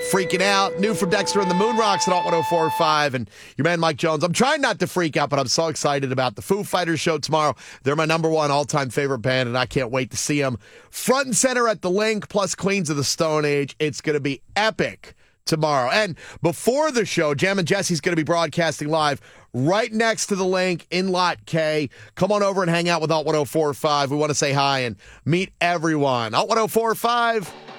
freaking out. New from Dexter and the Moon Rocks at Alt 104.5. And your man Mike Jones. I'm trying not to freak out, but I'm so excited about the Foo Fighters show tomorrow. They're my number one all-time favorite band, and I can't wait to see them front and center at the Link, plus Queens of the Stone Age. It's going to be epic tomorrow. And before the show, Jammin' Jesse's going to be broadcasting live right next to the Link in Lot K. Come on over and hang out with Alt 104.5. We want to say hi and meet everyone. Alt 104.5.